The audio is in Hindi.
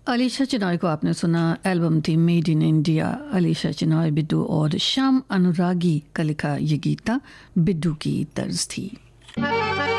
अलीशा चिनॉय को आपने सुना। एल्बम थी made in India. Alisha Chinoy, बिड्डू और श्याम अनुरागी का लिखा ये गीत था, बिड्डू की तर्ज थी।